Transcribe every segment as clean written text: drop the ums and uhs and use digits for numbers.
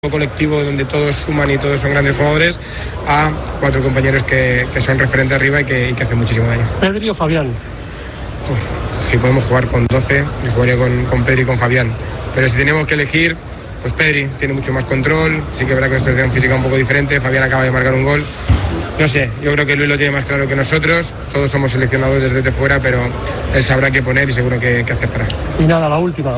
colectivo donde todos suman y todos son grandes jugadores, a 4 compañeros que son referentes arriba y que hacen muchísimo daño. ¿Pedri o Fabián? Si podemos jugar con 12, yo jugaría con Pedri y con Fabián, pero si tenemos que elegir, pues Pedri tiene mucho más control, sí que verá que nuestra situación física un poco diferente, Fabián acaba de marcar un gol, no sé, yo creo que Luis lo tiene más claro que nosotros, todos somos seleccionados desde fuera, pero él sabrá qué poner y seguro que acertará. Y nada, la última,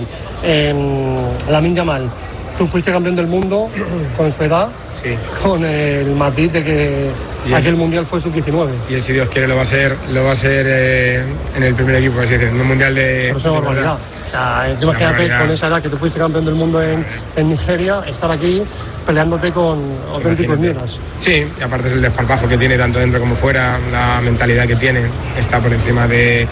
Lamine Yamal. Tú fuiste campeón del mundo con su edad, sí, con el matiz de que aquel mundial fue sub-19. Y él, si Dios quiere, lo va a ser en el primer equipo, así decir, en un mundial de... Por eso es barbaridad. O sea, imagínate con esa edad que tú fuiste campeón del mundo en Nigeria, estar aquí peleándote con auténticos miras. Sí, y aparte es el desparpajo que tiene tanto dentro como fuera, la mentalidad que tiene, está por encima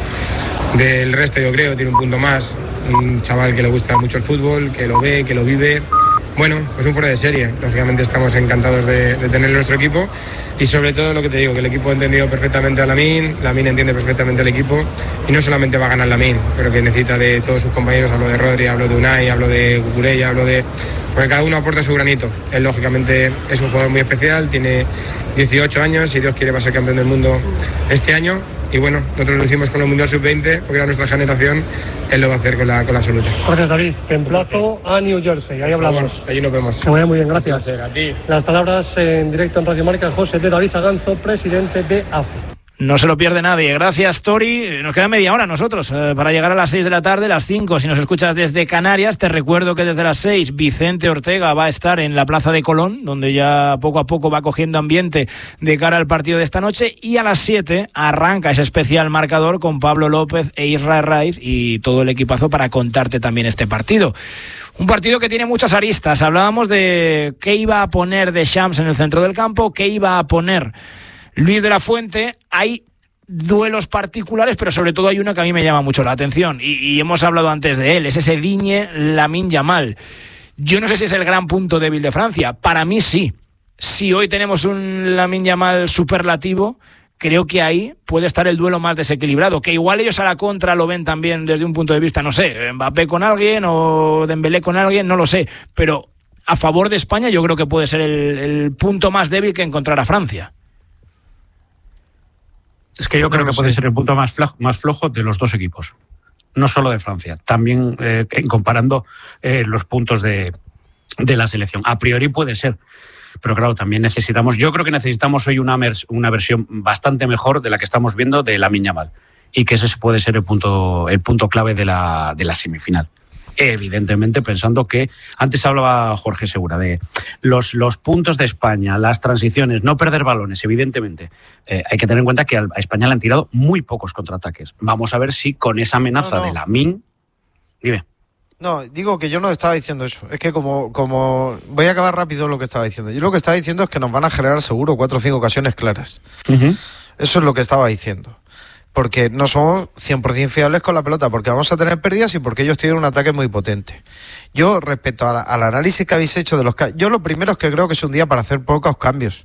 del resto, yo creo, tiene un punto más, un chaval que le gusta mucho el fútbol, que lo ve, que lo vive. Bueno, pues un fuera de serie. Lógicamente estamos encantados de tener nuestro equipo y sobre todo lo que te digo, que el equipo ha entendido perfectamente a Lamine entiende perfectamente al equipo y no solamente va a ganar Lamine, pero que necesita de todos sus compañeros. Hablo de Rodri, hablo de Unai, hablo de Cucurella, hablo de... Porque cada uno aporta su granito. Él lógicamente es un jugador muy especial, tiene 18 años, si Dios quiere va a ser campeón del mundo este año. Y bueno, nosotros lo hicimos con el Mundial Sub-20, porque era nuestra generación, él lo va a hacer con la absoluta. Gracias, David. Te emplazo a New Jersey, ahí hablamos. Allí nos vemos. Que vaya muy bien, gracias. A ti. Las palabras en directo en Radio Marca, José de David Aganzo, presidente de AFE. No se lo pierde nadie. Gracias, Tori. Nos queda media hora nosotros para llegar a las 6 de la tarde, las 5. Si nos escuchas desde Canarias, te recuerdo que desde las 6 Vicente Ortega va a estar en la Plaza de Colón, donde ya poco a poco va cogiendo ambiente de cara al partido de esta noche. Y a las 7 arranca ese especial marcador con Pablo López e Israel Raiz y todo el equipazo para contarte también este partido. Un partido que tiene muchas aristas. Hablábamos de qué iba a poner Deschamps en el centro del campo, qué iba a poner Luis de la Fuente. Hay duelos particulares, pero sobre todo hay uno que a mí me llama mucho la atención y hemos hablado antes de él, es ese Digne-Lamine Yamal. Yo no sé si es el gran punto débil de Francia, para mí sí. Si hoy tenemos un Lamine Yamal superlativo, creo que ahí puede estar el duelo más desequilibrado, que igual ellos a la contra lo ven también desde un punto de vista, no sé, Mbappé con alguien o Dembélé con alguien, no lo sé, pero a favor de España yo creo que puede ser el punto más débil que encontrará Francia. Es que yo creo que puede ser el punto más flojo de los dos equipos, no solo de Francia, también comparando los puntos de la selección. A priori puede ser, pero claro, también yo creo que necesitamos hoy una versión bastante mejor de la que estamos viendo de Lamine Yamal, y que ese puede ser el punto clave de la semifinal. Evidentemente, pensando que antes hablaba Jorge Segura de los puntos de España, las transiciones, no perder balones, evidentemente. Hay que tener en cuenta que a España le han tirado muy pocos contraataques. Vamos a ver si con esa amenaza de Lamine... Dime. No, digo que yo no estaba diciendo eso. Es que como voy a acabar rápido lo que estaba diciendo. Yo lo que estaba diciendo es que nos van a generar seguro 4 o 5 ocasiones claras. Uh-huh. Eso es lo que estaba diciendo. Porque no somos 100% fiables con la pelota, porque vamos a tener pérdidas y porque ellos tienen un ataque muy potente. Yo, respecto al análisis que habéis hecho de yo lo primero es que creo que es un día para hacer pocos cambios.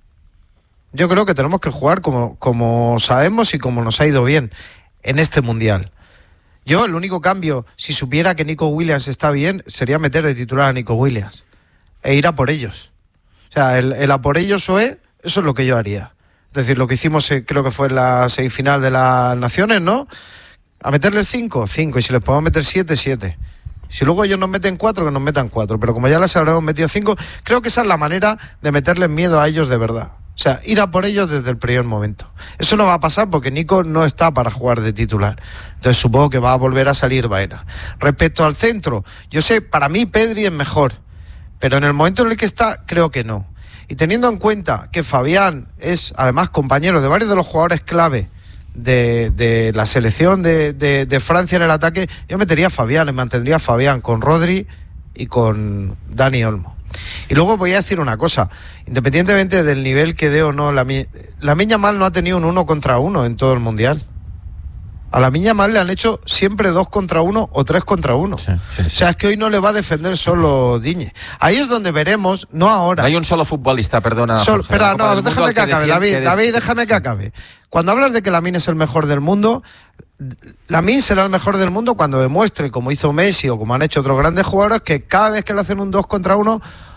Yo creo que tenemos que jugar como sabemos y como nos ha ido bien en este Mundial. Yo, el único cambio, si supiera que Nico Williams está bien, sería meter de titular a Nico Williams e ir a por ellos. O sea, el a por ellos eso es lo que yo haría. Es decir, lo que hicimos creo que fue en la semifinal de las Naciones, ¿no? A meterles 5, y si les podemos meter 7. Si luego ellos nos meten 4, que nos metan 4. Pero como ya les habremos metido 5, creo que esa es la manera de meterles miedo a ellos de verdad. O sea, ir a por ellos desde el primer momento. Eso no va a pasar porque Nico no está para jugar de titular. Entonces supongo que va a volver a salir Baena. Respecto al centro, yo sé, para mí Pedri es mejor. Pero en el momento en el que está, creo que no. Y teniendo en cuenta que Fabián es además compañero de varios de los jugadores clave de la selección de Francia en el ataque, yo metería a Fabián, mantendría a Fabián con Rodri y con Dani Olmo. Y luego voy a decir una cosa, independientemente del nivel que dé o no, Lamine Yamal no ha tenido un 1 contra 1 en todo el Mundial. A Lamine Yamal le han hecho siempre 2 contra 1 o 3 contra 1. Sí. O sea, es que hoy no le va a defender solo Digne. Ahí es donde veremos, no ahora. Hay un solo futbolista, perdona. No, déjame que acabe, David, déjame que acabe. Cuando hablas de que Lamine es el mejor del mundo, Lamine será el mejor del mundo cuando demuestre, como hizo Messi o como han hecho otros grandes jugadores, que cada vez que le hacen un 2 contra 1